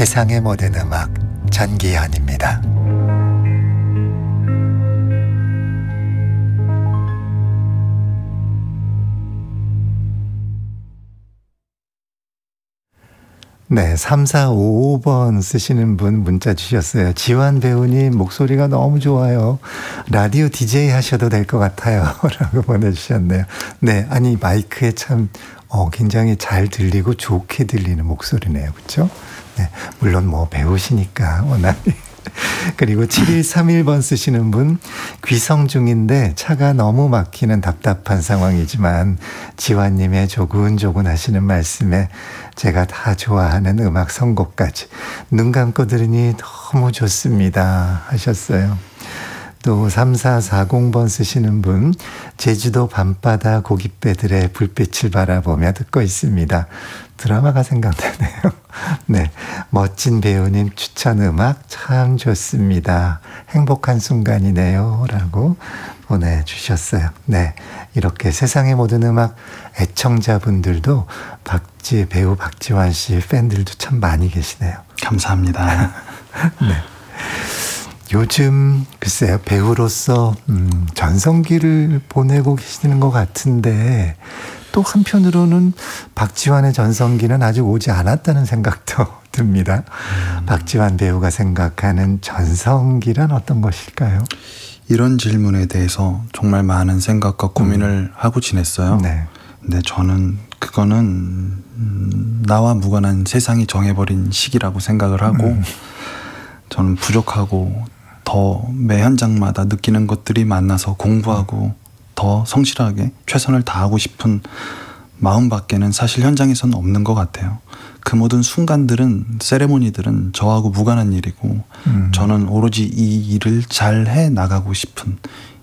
세상의 모든 음악 전기현입니다. 네, 3455번 쓰시는 분 문자 주셨어요. 지환 배우님 목소리가 너무 좋아요. 라디오 DJ 하셔도 될 것 같아요. 라고 보내주셨네요. 네, 아니 마이크에 참 굉장히 잘 들리고 좋게 들리는 목소리네요. 그렇죠? 네, 물론 뭐 배우시니까 워낙. 그리고 7131번 쓰시는 분, 귀성 중인데 차가 너무 막히는 답답한 상황이지만 지환님의 조근조근 하시는 말씀에 제가 다 좋아하는 음악 선곡까지 눈 감고 들으니 너무 좋습니다 하셨어요. 또 3440번 쓰시는 분, 제주도 밤바다 고깃배들의 불빛을 바라보며 듣고 있습니다. 드라마가 생각나네요. 네, 멋진 배우님 추천 음악 참 좋습니다. 행복한 순간이네요 라고 보내주셨어요. 네, 이렇게 세상의 모든 음악 애청자분들도 배우 박지환 씨 팬들도 참 많이 계시네요. 감사합니다. 네. 요즘 글쎄요, 배우로서 전성기를 보내고 계시는 것 같은데 또 한편으로는 박지환의 전성기는 아직 오지 않았다는 생각도 듭니다. 박지환 배우가 생각하는 전성기란 어떤 것일까요? 이런 질문에 대해서 정말 많은 생각과 고민을 하고 지냈어요. 네. 근데 저는 그거는 나와 무관한 세상이 정해버린 시기라고 생각을 하고 저는 부족하고 더 매 현장마다 느끼는 것들이 많아서 공부하고 더 성실하게 최선을 다하고 싶은 마음밖에는 사실 현장에서는 없는 것 같아요. 그 모든 순간들은, 세레모니들은 저하고 무관한 일이고 저는 오로지 이 일을 잘 해나가고 싶은,